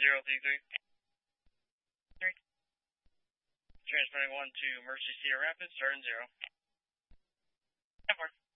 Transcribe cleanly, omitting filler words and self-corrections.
033. Transmitting 1 to Mercy Cedar Rapids, starting 0. 10-4.